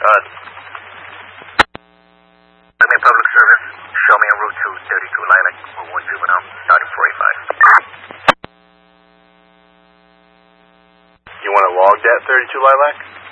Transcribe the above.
HUD. Let me public service. Show me on Route 2, 32 Lilac, Route 1 Juvenile, starting 485. You want to log that 32 Lilac?